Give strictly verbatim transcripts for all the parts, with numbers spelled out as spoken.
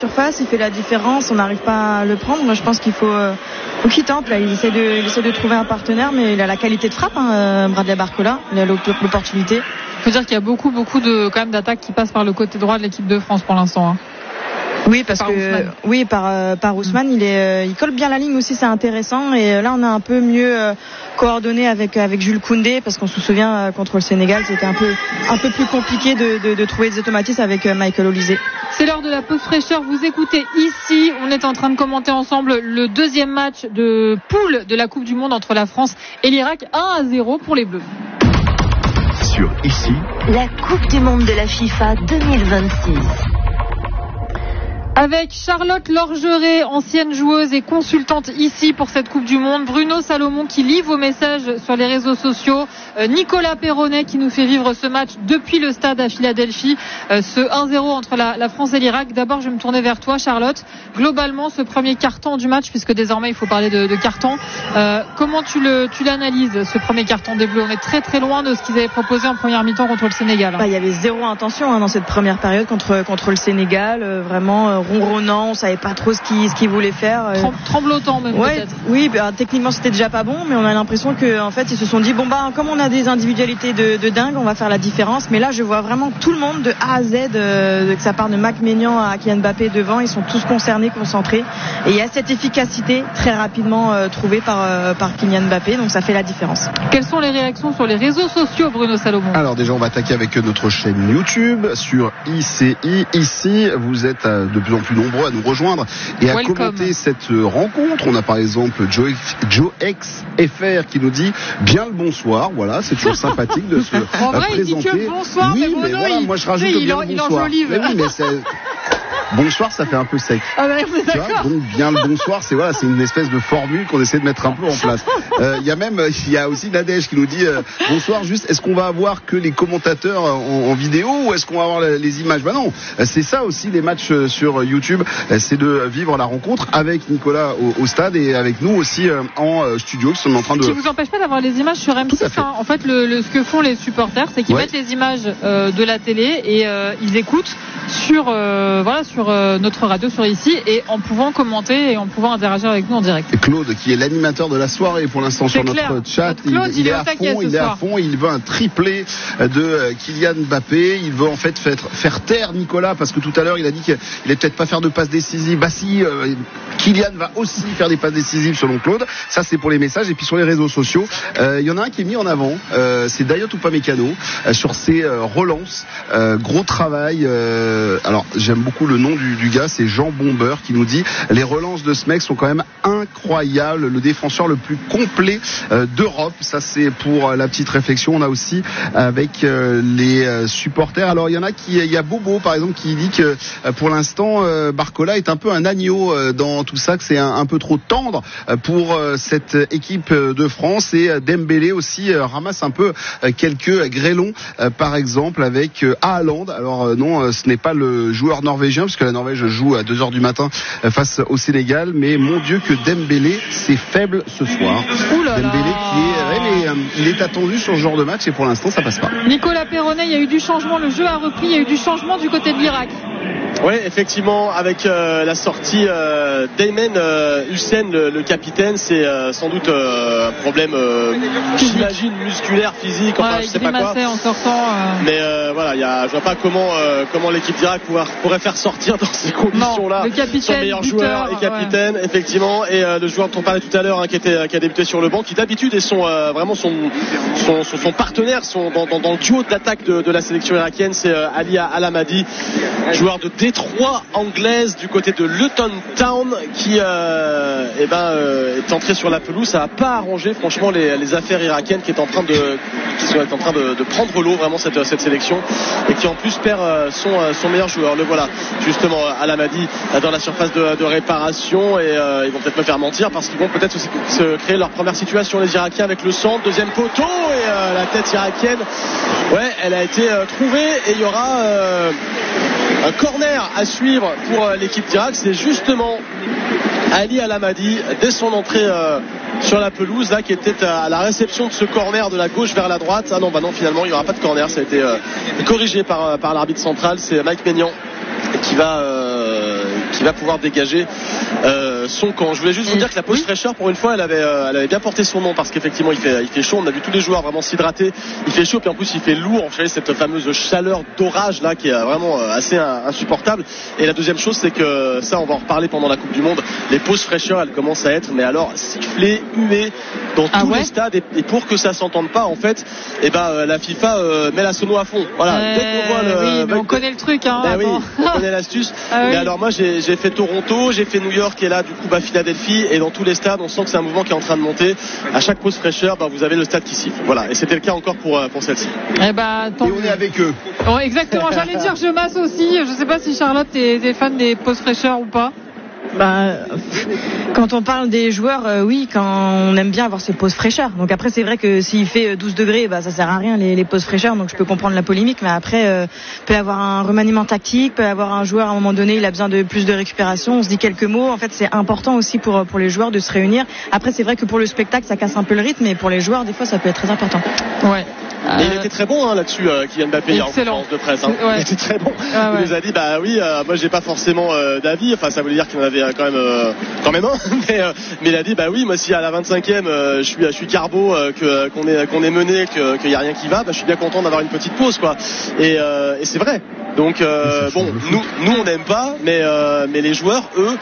surface, il fait la différence, on n'arrive pas à le prendre. Moi je pense qu'il faut, euh, faut qu'il tente là. Il essaie de, il essaie de trouver un partenaire, mais il a la qualité de frappe, hein, Bradley Barcola. Il a l'opportunité. Il faut dire qu'il y a beaucoup, beaucoup de quand même d'attaques qui passent par le côté droit de l'équipe de France pour l'instant. Hein. Oui, parce par que Ousmane. oui, par euh, par Ousmane, mmh. il est, euh, il colle bien la ligne aussi, c'est intéressant. Et euh, là, on a un peu mieux euh, coordonné avec avec Jules Koundé, parce qu'on se souvient euh, contre le Sénégal, c'était un peu un peu plus compliqué de, de, de trouver des automatismes avec euh, Michael Olise. C'est l'heure de la pause fraîcheur. Vous écoutez ici, on est en train de commenter ensemble le deuxième match de poule de la Coupe du Monde entre la France et l'Irak, un à zéro pour les Bleus. Sur ici, la Coupe du Monde de la FIFA deux mille vingt-six. Avec Charlotte Lorgeret, ancienne joueuse et consultante ici pour cette Coupe du Monde, Bruno Salomon qui lit vos messages sur les réseaux sociaux, euh, Nicolas Perronnet qui nous fait vivre ce match depuis le stade à Philadelphie, euh, ce un zéro entre la, la France et l'Irak. D'abord, je vais me tourner vers toi, Charlotte. Globalement, ce premier carton du match, puisque désormais il faut parler de, de carton, euh, comment tu, le, tu l'analyses, ce premier carton des Bleus? On est très très loin de ce qu'ils avaient proposé en première mi-temps contre le Sénégal. Bah, il y avait zéro intention hein, dans cette première période contre, contre le Sénégal, euh, vraiment euh, ronronnant, on savait pas trop ce qu'il, ce qu'il voulait faire. Euh... Tremblotant même ouais, peut-être. Oui, bah, techniquement c'était déjà pas bon, mais on a l'impression que en fait ils se sont dit bon bah comme on a des individualités de, de dingue, on va faire la différence. Mais là je vois vraiment tout le monde de A à Z, euh, que ça part de Mac Maignan à Kylian Mbappé devant, ils sont tous concernés, concentrés, et il y a cette efficacité très rapidement euh, trouvée par euh, par Kylian Mbappé, donc ça fait la différence. Quelles sont les réactions sur les réseaux sociaux, Bruno Salomon? Alors déjà on va attaquer avec notre chaîne YouTube sur I C I. Ici vous êtes de plus en plus nombreux à nous rejoindre et à Welcome. commenter cette rencontre. On a par exemple Joe, Joe X F R qui nous dit bien le bonsoir. Voilà, c'est toujours sympathique de se en vrai, présenter. Il dit que le bonsoir, oui, mais, Bruno, mais voilà, il, moi je rajoute il, bien en, le il bonsoir. enjolive. Mais oui, mais c'est... Bonsoir, ça fait un peu sec. Ah bah, on est tu vois, donc bien le bonsoir, c'est voilà, c'est une espèce de formule qu'on essaie de mettre un peu en place. Il euh, y a même, il y a aussi Nadège qui nous dit euh, bonsoir. Juste, est-ce qu'on va avoir que les commentateurs en, en vidéo ou est-ce qu'on va avoir les, les images? Bah non, c'est ça aussi les matchs sur YouTube, c'est de vivre la rencontre avec Nicolas au, au stade et avec nous aussi euh, en euh, studio qui sont en train de. Qui vous empêche pas d'avoir les images sur M six. Hein. En fait, le, le, ce que font les supporters, c'est qu'ils ouais. mettent les images euh, de la télé et euh, ils écoutent sur euh, voilà sur euh, notre radio sur ici et en pouvant commenter et en pouvant interagir avec nous en direct. Et Claude qui est l'animateur de la soirée pour l'instant c'est sur clair. notre chat, Claude, il, il, il est est à fond, il est à fond, il veut un triplé de Kylian Mbappé, il veut en fait faire, faire taire Nicolas parce que tout à l'heure il a dit qu'il allait peut-être pas faire de passes décisives. Bah si, euh, Kylian va aussi faire des passes décisives selon Claude. Ça c'est pour les messages et puis sur les réseaux sociaux, il euh, y en a un qui est mis en avant, euh, c'est Dayot Upamecano euh, sur ses euh, relances, euh, gros travail. Euh, alors j'aime beaucoup le nom du, du gars, c'est Jean Bomber qui nous dit les relances de ce mec sont quand même incroyables, le défenseur le plus complet euh, d'Europe. Ça c'est pour euh, la petite réflexion. On a aussi avec euh, les euh, supporters. Alors il y en a qui, il y a Bobo par exemple qui dit que euh, pour l'instant euh, Barcola est un peu un agneau euh, dans tout ça, que c'est un, un peu trop tendre euh, pour euh, cette équipe de France et euh, Dembélé aussi euh, ramasse un peu euh, quelques grêlons euh, par exemple avec euh, Haaland. Alors euh, non, euh, ce n'est pas le joueur norvégien puisque la Norvège joue à deux heures du matin euh, face au Sénégal, mais mon Dieu que Dembélé c'est faible ce soir. Oulala. Dembélé qui est, ouais, mais, euh, il est attendu sur ce genre de match et pour l'instant ça passe pas. Nicolas Perronnet, il y a eu du changement, le jeu a repris, il y a eu du changement du côté de l'Irak. Oui, effectivement, avec euh, la sortie euh, d'Aymen euh, Hussein, le, le capitaine, c'est euh, sans doute euh, un problème, euh, j'imagine, musculaire, physique, enfin, ouais, je sais pas quoi. En sortant, euh... Mais euh, voilà, y a, je vois pas comment, euh, comment l'équipe d'Irak pourrait, pourrait faire sortir dans ces conditions-là son meilleur buteur, joueur et capitaine, ouais. effectivement, et euh, le joueur dont on parlait tout à l'heure, hein, qui, était, qui a débuté sur le banc, qui d'habitude est son, euh, vraiment son, son, son, son partenaire, son, dans, dans, dans le duo d'attaque de, de la sélection irakienne, c'est euh, Ali Al-Hamadi, joueur de Détroit anglaise du côté de Luton Town qui euh, eh ben, euh, est entré sur la pelouse. Ça n'a pas arrangé franchement les, les affaires irakiennes qui est en train de, qui sont en train de, de prendre l'eau vraiment cette, cette sélection et qui en plus perd son, son meilleur joueur. Le voilà justement Al-Hamadi dans la surface de, de réparation et euh, ils vont peut-être me faire mentir parce qu'ils vont peut-être aussi se créer leur première situation les Irakiens avec le centre, deuxième poteau et euh, la tête irakienne ouais elle a été euh, trouvée et il y aura euh, un corner à suivre pour l'équipe d'Irak. C'est justement Ali Al-Hamadi dès son entrée euh, sur la pelouse là qui était à la réception de ce corner de la gauche vers la droite. Ah non bah non finalement il n'y aura pas de corner, ça a été euh, corrigé par, par l'arbitre central, c'est Mike Maignan qui va euh, qui qui va pouvoir dégager euh, son camp. Je voulais juste vous dire que la pause oui. fraîcheur, pour une fois, elle avait, euh, elle avait bien porté son nom, parce qu'effectivement il fait, il fait chaud. On a vu tous les joueurs vraiment s'hydrater. Il fait chaud, puis en plus il fait lourd. Vous savez, cette fameuse chaleur d'orage là qui est vraiment assez insupportable. Et la deuxième chose, c'est que ça, on va en reparler pendant la Coupe du Monde. Les pauses fraîcheur, elles commencent à être, mais alors sifflées, huées dans ah tous ouais les stades. Et, et pour que ça s'entende pas, en fait, et ben euh, la FIFA euh, met la sono à fond. Voilà. Euh, Dès qu'on voit le, oui, mais on connaît le truc, hein. Ben oui, on connaît l'astuce. Ah mais oui. alors moi, j'ai, j'ai fait Toronto, j'ai fait New York et là, du coup, bah, Philadelphie. Et dans tous les stades, on sent que c'est un mouvement qui est en train de monter. À chaque pause fraîcheur, bah, vous avez le stade qui siffle. Voilà. Et c'était le cas encore pour pour celle-ci. Eh ben, et on est avec eux. Oh, exactement. J'allais dire, je m'associe. Je sais pas si Charlotte est, est fan des pauses fraîcheurs ou pas. Bah, quand on parle des joueurs, euh, oui, quand on aime bien avoir ces pauses fraîcheurs. Donc après, c'est vrai que s'il fait douze degrés, bah ça sert à rien les, les pauses fraîcheurs. Donc je peux comprendre la polémique, mais après, euh, peut y avoir un remaniement tactique, peut y avoir un joueur à un moment donné, il a besoin de plus de récupération. On se dit quelques mots. En fait, c'est important aussi pour pour les joueurs de se réunir. Après, c'est vrai que pour le spectacle, ça casse un peu le rythme, mais pour les joueurs, des fois, ça peut être très important. Ouais. Et il était très bon hein, là-dessus, euh, Kylian Mbappé, hier en conférence de presse. Hein. Ouais. Il était très bon. Ah, ouais. Il nous a dit, bah oui, euh, moi j'ai pas forcément euh, d'avis. Enfin, ça voulait dire qu'il en avait euh, quand même, euh, quand même un. mais, euh, mais il a dit, bah oui, moi si à la vingt-cinquième, euh, je suis, je suis carbo, euh, que qu'on est, qu'on est mené, que qu'il y a rien qui va, bah je suis bien content d'avoir une petite pause, quoi. Et, euh, et c'est vrai. Donc euh, bon, nous, nous on n'aime pas, mais euh, mais les joueurs, eux,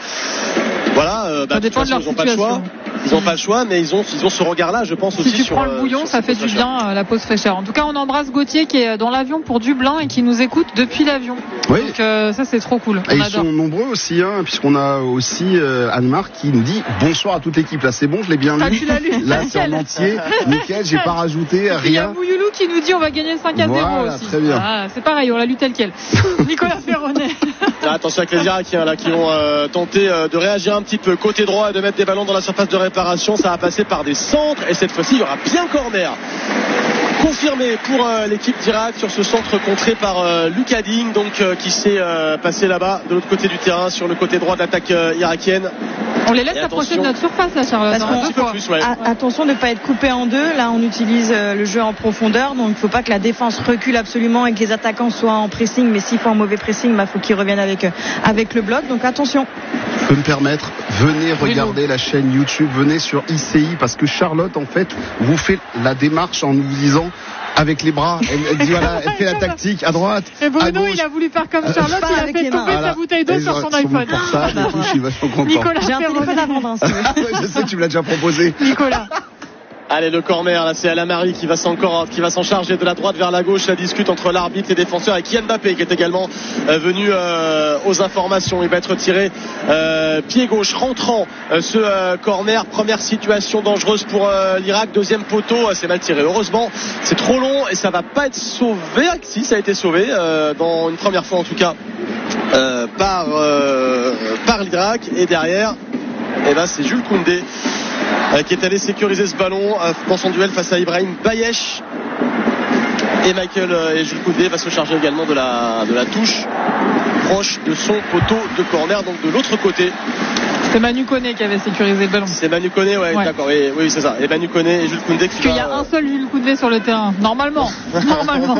voilà, euh, bah, ça dépend de leur ils ont situation. Pas le choix. Ils n'ont pas le choix, mais ils ont, ils ont ce regard-là, je pense, si aussi tu sur. Si tu prends le bouillon, ça fait du bien euh, la pause fraîcheur. En tout cas, on embrasse Gauthier qui est dans l'avion pour Dublin et qui nous écoute depuis l'avion. Oui. Donc euh, ça, c'est trop cool. On et adore. Ils sont nombreux aussi, hein, puisqu'on a aussi euh, Anne-Marc qui nous dit bonsoir à toute l'équipe. Là, c'est bon, je l'ai bien lu. Ah, tu l'as lu. Là, c'est en entier. Nickel, j'ai pas rajouté rien. Il y a Bouyoulou qui nous dit on va gagner cinq à zéro voilà, aussi. Très bien. Ah, c'est pareil, on l'a lu tel quel. Nicolas Ferronnet. Là, attention avec les Irakiens là, qui ont euh, tenté euh, de réagir un petit peu côté droit et de mettre des ballons dans la surface de réparation. Ça va passer par des centres et cette fois-ci il y aura bien corner confirmé pour euh, l'équipe d'Irak sur ce centre contré par euh, Lucas Digne, donc euh, qui s'est euh, passé là-bas de l'autre côté du terrain sur le côté droit de l'attaque euh, irakienne. On les laisse approcher de notre surface là, Charlotte. Parce un petit peu plus, ouais. A- attention de ne pas être coupé en deux. Là, on utilise euh, le jeu en profondeur, donc il ne faut pas que la défense recule absolument et que les attaquants soient en pressing. Mais s'ils font un mauvais pressing, il bah, faut qu'ils reviennent avec euh, avec le bloc. Donc attention. Je peux me permettre, venez regarder la chaîne YouTube, venez sur I C I, parce que Charlotte, en fait, vous fait la démarche en nous disant avec les bras, elle, elle dit voilà, elle fait la tactique à droite. Et Bruno, à gauche. il a voulu faire comme Charlotte, euh, il a fait tomber voilà. sa bouteille d'eau sur son iPhone. Pour ça, du coup, je suis vachement content. Nicolas, j'ai un téléphone à vendre. Hein, si ah ouais, je sais que tu me l'as déjà proposé. Nicolas. Allez, le corner, là, c'est Alamari qui va s'en, qui va s'en charger de la droite vers la gauche. La discute entre l'arbitre, les défenseurs et Kylian Mbappé qui est également euh, venu euh, aux informations. Il va être tiré euh, pied gauche, rentrant euh, ce euh, corner. Première situation dangereuse pour euh, l'Irak. Deuxième poteau, euh, c'est mal tiré. Heureusement, c'est trop long et ça va pas être sauvé. Si, ça a été sauvé euh, dans une première fois en tout cas euh, par, euh, par l'Irak. Et derrière, et ben, c'est Jules Koundé Euh, qui est allé sécuriser ce ballon euh, dans son duel face à Ibrahim Bayesh. Et Michael euh, et Jules Koundé va se charger également de la, de la touche proche de son poteau de corner, donc de l'autre côté. C'est Manu Koné qui avait sécurisé le ballon. C'est Manu Koné, ouais, ouais. D'accord, oui, oui, c'est ça. Et Manu Koné et Jules Koundé. Parce qu'il y a un seul Jules Koundé sur le terrain, normalement. Normalement.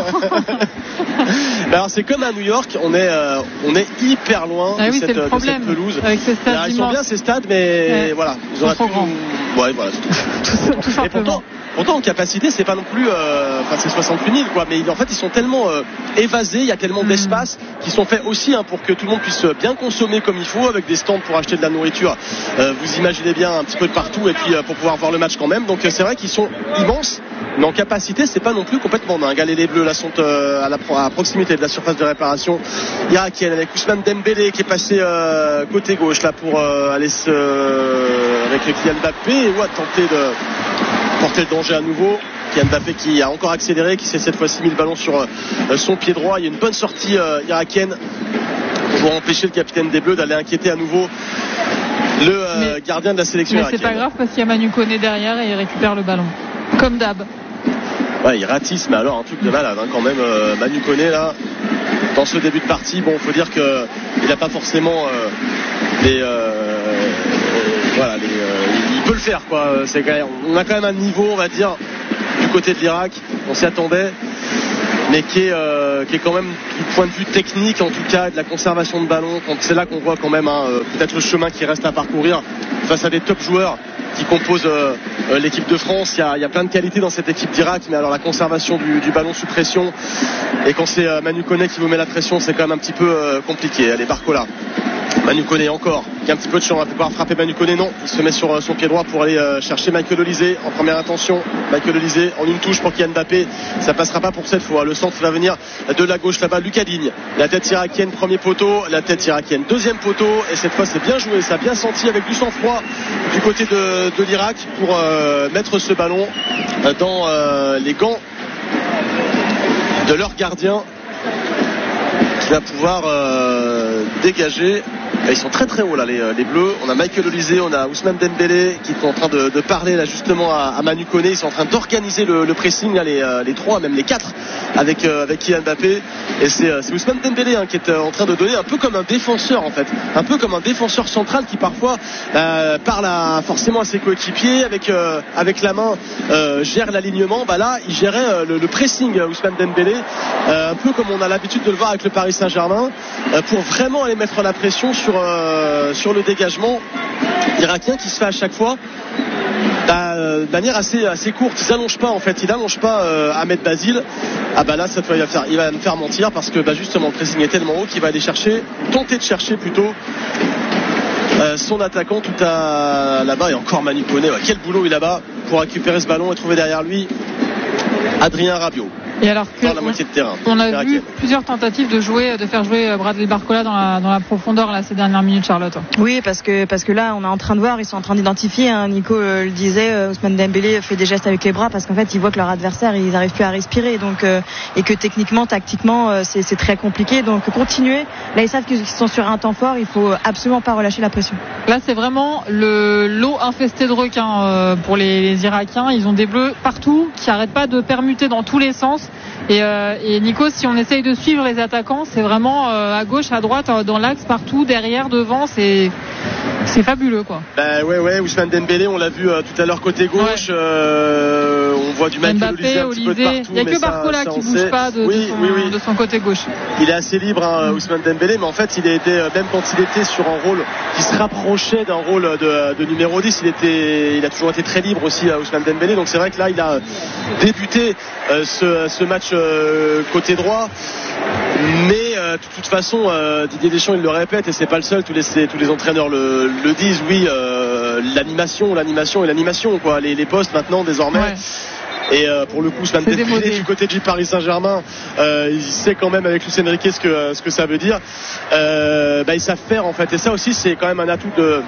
Alors c'est comme à New York, on est, euh, on est hyper loin ah de, oui, cette, le problème, de cette pelouse. avec ces stades. Alors, ils sont bien ces stades, mais ouais. voilà, ils auraient pu nous... ouais, voilà, tout, tout simplement. Et pourtant, pourtant en capacité, c'est pas non plus, euh, enfin c'est soixante-huit mille quoi, mais en fait ils sont tellement euh, évasés, il y a tellement mmh. d'espace qui sont faits aussi hein, pour que tout le monde puisse bien consommer comme il faut, avec des stands pour acheter de la nourriture. Euh, vous imaginez bien un petit peu de partout et puis euh, pour pouvoir voir le match quand même. Donc euh, c'est vrai qu'ils sont immenses, mais en capacité, c'est pas non plus complètement dingue. Allez, les Bleus là sont euh, à, la, à proximité de la surface de réparation irakienne avec Ousmane Dembélé qui est passé euh, côté gauche là pour euh, aller se euh, avec Kylian Mbappé et ou à tenter de porter le danger à nouveau. Kylian Mbappé qui a encore accéléré, qui s'est cette fois-ci mis le ballon sur euh, son pied droit. Il y a une bonne sortie euh, irakienne pour empêcher le capitaine des Bleus d'aller inquiéter à nouveau le euh, mais, gardien de la sélection mais irakienne. C'est pas grave parce qu'il y a Manu Koné derrière et il récupère le ballon comme d'hab. Ouais, il ratisse, mais alors un truc de malade hein, quand même. euh, Manu Koné là dans ce début de partie, bon, faut dire que il n'a pas forcément euh, les euh, euh, voilà les, euh, il peut le faire quoi. C'est quand même, on a quand même un niveau, on va dire, du côté de l'Irak, on s'y attendait. mais qui est, euh, qui est quand même du point de vue technique en tout cas, de la conservation de ballon. C'est là qu'on voit quand même hein, peut-être le chemin qui reste à parcourir face à des top joueurs qui composent euh, l'équipe de France. Il y, a, il y a plein de qualités dans cette équipe d'Irak, mais alors la conservation du, du ballon sous pression, et quand c'est euh, Manu Koné qui vous met la pression, c'est quand même un petit peu euh, compliqué. Allez, Barcola, Manu Koné encore, qui a un petit peu de chance, on va pouvoir frapper Manu Koné, non, il se met sur euh, son pied droit pour aller euh, chercher Michael Olysée en première intention. Michael Olysée en une touche pour Kylian Mbappé, ça passera pas pour cette fois. Le centre va venir de la gauche là-bas, Lucas Digne, la tête irakienne, premier poteau, la tête irakienne, deuxième poteau, et cette fois c'est bien joué, ça a bien senti avec du sang-froid du côté de, de l'Irak pour euh, mettre ce ballon dans euh, les gants de leur gardien, qui va pouvoir euh, dégager. Ils sont très très hauts là, les, les Bleus. On a Michael Olysée, on a Ousmane Dembélé qui sont en train de, de parler là justement à, à Manu Koné. Ils sont en train d'organiser le, le pressing là, les, les trois, même les quatre avec, euh, avec Kylian Mbappé. Et c'est, c'est Ousmane Dembélé hein, qui est en train de donner un peu comme un défenseur en fait, un peu comme un défenseur central qui parfois euh, parle à, forcément à ses coéquipiers avec, euh, avec la main euh, gère l'alignement. Bah là il gérait euh, le, le pressing Ousmane Dembélé, euh, un peu comme on a l'habitude de le voir avec le Paris Saint-Germain, euh, pour vraiment aller mettre la pression sur Euh, sur le dégagement irakien qui se fait à chaque fois bah, de manière assez, assez courte. Ils n'allongent pas en fait, ils n'allongent pas euh, Ahmed Basile. Ah bah là cette fois il va, faire, il va me faire mentir parce que bah, justement le pressing est tellement haut qu'il va aller chercher, tenter de chercher plutôt euh, son attaquant tout à là-bas. Et encore Manu Koné, ouais, quel boulot il a là-bas pour récupérer ce ballon et trouver derrière lui Adrien Rabiot. Et alors que dans la moitié de terrain. On a vu plusieurs tentatives de jouer, de faire jouer Bradley Barcola dans la, dans la profondeur là, ces dernières minutes, Charlotte. Oui, parce que, parce que là, on est en train de voir, ils sont en train d'identifier, hein, Nico euh, le disait, euh, Ousmane Dembélé fait des gestes avec les bras parce qu'en fait, ils voient que leur adversaire, ils n'arrivent plus à respirer. Donc, euh, et que techniquement, tactiquement, euh, c'est, c'est très compliqué. Donc, continuer. Là, ils savent qu'ils sont sur un temps fort, il faut absolument pas relâcher la pression. Là, c'est vraiment le lot infesté de requins euh, pour les, les Irakiens. Ils ont des bleus partout qui n'arrêtent pas de permuter dans tous les sens. Et, euh, et Nico, si on essaye de suivre les attaquants, c'est vraiment euh, à gauche, à droite, dans l'axe, partout, derrière, devant, c'est, c'est fabuleux quoi. Bah ouais ouais, Ousmane Dembélé, on l'a vu euh, tout à l'heure côté gauche, ouais. euh, on voit du Michael Olysée un petit peu de partout. Il n'y a que Barcola qui bouge sait. pas de, oui, de, son, oui, oui. de son côté gauche. Il est assez libre hein, Ousmane Dembélé, mais en fait il a été, même quand il était sur un rôle qui se rapprochait d'un rôle de, de numéro dix, il, était, il a toujours été très libre aussi Ousmane Dembélé, donc c'est vrai que là il a débuté euh, ce, ce match euh, côté droit. Mais euh, de toute façon euh, Didier Deschamps il le répète et c'est pas le seul, tous les, tous les entraîneurs le, le disent, oui euh, l'animation l'animation et l'animation quoi, les, les postes maintenant désormais ouais. Et euh, pour le coup Ousmane Dembélé du côté du Paris Saint-Germain euh, il sait quand même avec Luis Enrique ce que, ce que ça veut dire, euh, bah, ils savent faire en fait, et ça aussi c'est quand même un atout de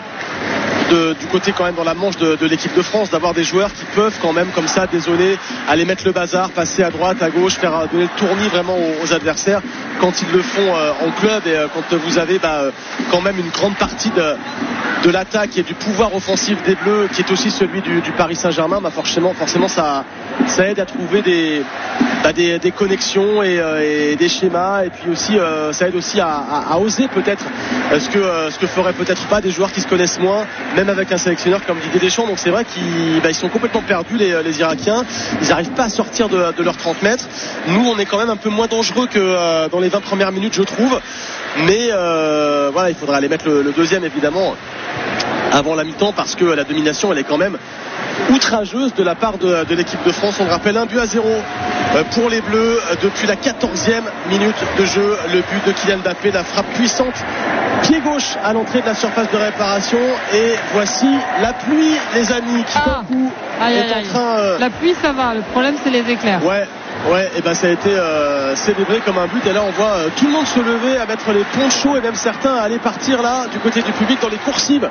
De, du côté quand même dans la manche de, de l'équipe de France, d'avoir des joueurs qui peuvent quand même comme ça dézonner, aller mettre le bazar, passer à droite, à gauche, faire donner le tournis vraiment aux, aux adversaires quand ils le font euh, en club, et euh, quand vous avez bah, quand même une grande partie de, de l'attaque et du pouvoir offensif des Bleus qui est aussi celui du, du Paris Saint-Germain, bah forcément, forcément ça, ça aide à trouver des, bah des, des connexions et, euh, et des schémas, et puis aussi euh, ça aide aussi à, à, à oser peut-être euh, ce que euh, ce que feraient peut-être pas des joueurs qui se connaissent moins, même avec un sélectionneur comme Didier Deschamps. Donc c'est vrai qu'ils bah, ils sont complètement perdus les, les Irakiens, ils n'arrivent pas à sortir de, de leurs trente mètres. Nous on est quand même un peu moins dangereux que euh, dans les vingt premières minutes je trouve, mais euh, voilà, il faudra aller mettre le, le deuxième évidemment avant la mi-temps, parce que la domination elle est quand même outrageuse de la part de, de l'équipe de France. On le rappelle, un but à zéro pour les Bleus depuis la quatorzième minute de jeu. Le but de Kylian Mbappé, la frappe puissante pied gauche à l'entrée de la surface de réparation, et voici la pluie les amis qui ah, coup aïe, est aïe, en aïe. train euh... la pluie ça va, le problème c'est les éclairs. Ouais Ouais, et ben ça a été euh, célébré comme un but, et là on voit euh, tout le monde se lever, à mettre les ponchos, et même certains à aller partir là du côté du public dans les coursives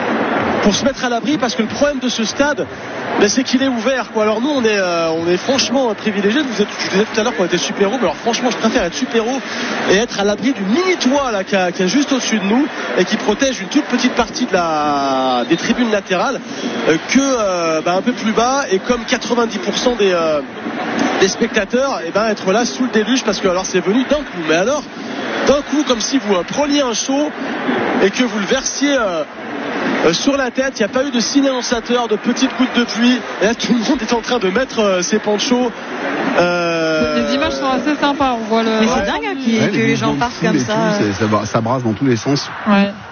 pour se mettre à l'abri, parce que le problème de ce stade, ben, c'est qu'il est ouvert quoi. Alors nous on est, euh, on est franchement privilégiés. Vous êtes, je disais tout à l'heure qu'on était super-héros, mais alors franchement je préfère être super-héros et être à l'abri du mini toit là qui est qui juste au-dessus de nous et qui protège une toute petite partie de la, des tribunes latérales, euh, que euh, ben, un peu plus bas, et comme quatre-vingt-dix pour cent des euh, des spectateurs, et ben être là sous le déluge, parce que alors c'est venu d'un coup, mais alors d'un coup comme si vous euh, preniez un chaud et que vous le versiez euh, Euh, sur la tête. Il n'y a pas eu de signe annonçateur, de petites gouttes de pluie, et là tout le monde est en train de mettre euh, ses ponchos euh, Les images sont assez sympas. On voit le. Mais c'est dingue hein, qui- Ouais, que les gens mouvements de partent foule comme et ça. tout, c'est- ça, va- ça brasse dans tous les sens. Ouais.